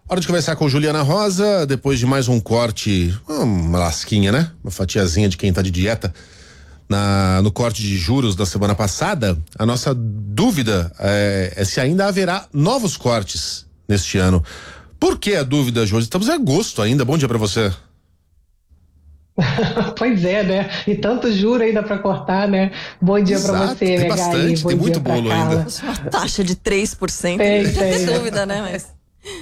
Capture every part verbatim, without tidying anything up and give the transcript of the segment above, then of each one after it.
Hora de conversar com Juliana Rosa, depois de mais um corte, uma lasquinha, né? Uma fatiazinha de quem tá de dieta. Na, no corte de juros da semana passada, a nossa dúvida é, é se ainda haverá novos cortes neste ano. Por que a dúvida, Josi? Estamos em agosto ainda. Bom dia para você. Pois é, né? E tanto juro ainda para cortar, né? Bom dia para você, tem né, bastante, Gaí? Bom tem dia muito pra bolo Carla. ainda. Uma taxa de três por cento. Tem, Não tem. tem dúvida, né? Mas...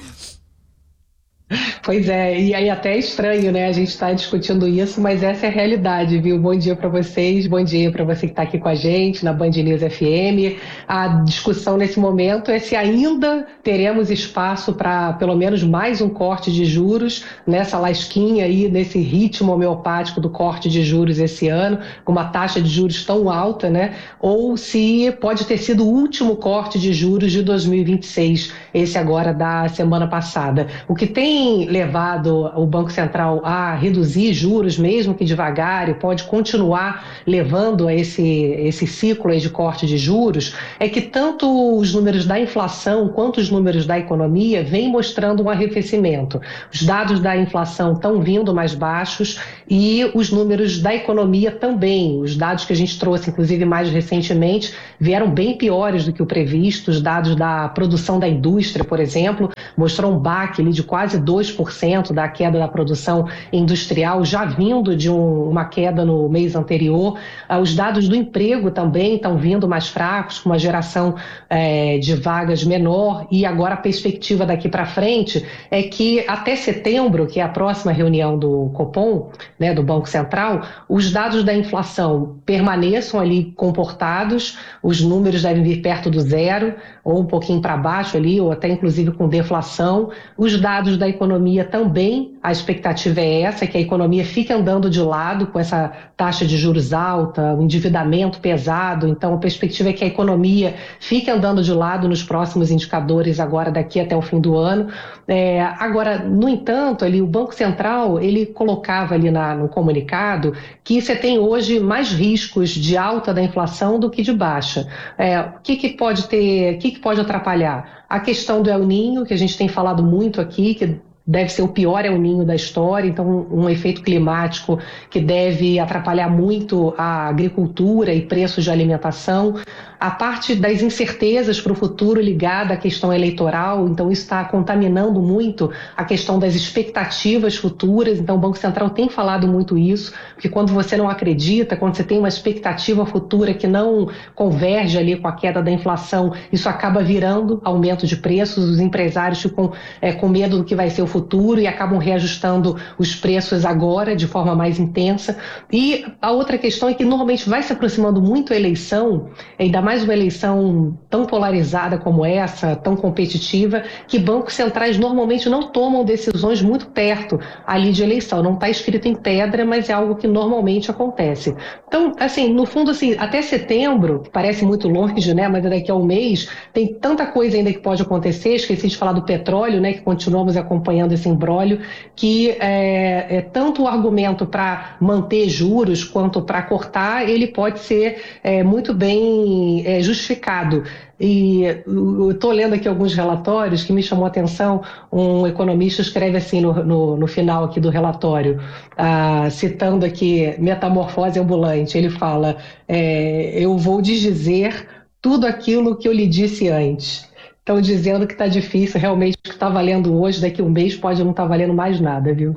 Pois é, e aí até é estranho, né? A gente está discutindo isso, mas essa é a realidade, viu? Bom dia para vocês, bom dia para você que está aqui com a gente na Band News F M. A discussão nesse momento é se ainda teremos espaço para pelo menos mais um corte de juros nessa lasquinha aí, nesse ritmo homeopático do corte de juros esse ano, com uma taxa de juros tão alta, né? Ou se pode ter sido o último corte de juros de dois mil e vinte e seis, esse agora da semana passada. O que tem levado o Banco Central a reduzir juros, mesmo que devagar, e pode continuar levando a esse, esse ciclo aí de corte de juros, é que tanto os números da inflação quanto os números da economia vêm mostrando um arrefecimento. Os dados da inflação estão vindo mais baixos e os números da economia também. Os dados que a gente trouxe, inclusive mais recentemente, vieram bem piores do que o previsto. Os dados da produção da indústria, por exemplo, mostrou um baque ali de quase dois por cento da queda da produção industrial, já vindo de um, uma queda no mês anterior. Ah, os dados do emprego também estão vindo mais fracos, com uma geração eh, de vagas menor, e agora a perspectiva daqui para frente é que até setembro, que é a próxima reunião do Copom, né, do Banco Central, os dados da inflação permaneçam ali comportados, os números devem vir perto do zero, ou um pouquinho para baixo ali, ou até inclusive com deflação. Os dados da economia também, a expectativa é essa, que a economia fique andando de lado com essa taxa de juros alta, o endividamento pesado. Então a perspectiva é que a economia fique andando de lado nos próximos indicadores agora daqui até o fim do ano. É, agora, no entanto, ali, o Banco Central, ele colocava ali na, no comunicado que você tem hoje mais riscos de alta da inflação do que de baixa. É, o que, que pode ter, o que, que pode atrapalhar? A questão do El Niño, que a gente tem falado muito aqui, que deve ser o pior El Niño da história, então um efeito climático que deve atrapalhar muito a agricultura e preços de alimentação. A parte das incertezas para o futuro ligada à questão eleitoral, então isso está contaminando muito a questão das expectativas futuras. Então o Banco Central tem falado muito isso, porque quando você não acredita, quando você tem uma expectativa futura que não converge ali com a queda da inflação, isso acaba virando aumento de preços, os empresários ficam é, com medo do que vai ser o futuro e acabam reajustando os preços agora de forma mais intensa. E a outra questão é que normalmente vai se aproximando muito a eleição, ainda mais uma eleição tão polarizada como essa, tão competitiva, que bancos centrais normalmente não tomam decisões muito perto ali de eleição. Não está escrito em pedra, mas é algo que normalmente acontece. Então, assim, no fundo, assim, até setembro, que parece muito longe, né, mas é daqui a um mês, tem tanta coisa ainda que pode acontecer. Esqueci de falar do petróleo, né, que continuamos acompanhando esse imbróglio, que é, é tanto o argumento para manter juros quanto para cortar, ele pode ser é, muito bem é, justificado. E eu estou lendo aqui alguns relatórios que me chamou a atenção. Um economista escreve assim no, no, no final aqui do relatório, ah, citando aqui Metamorfose Ambulante, ele fala, é, eu vou desdizer tudo aquilo que eu lhe disse antes. Estão dizendo que está difícil, realmente o que está valendo hoje, daqui a um mês pode não estar tá valendo mais nada, viu?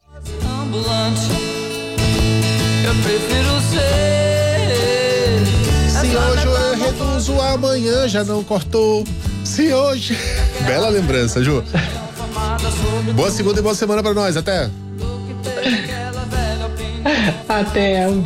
Ambulante, eu prefiro ser. Se hoje eu reduzo, amanhã já não cortou. Se hoje... Bela lembrança, Ju. Boa segunda e boa semana para nós, até. Até.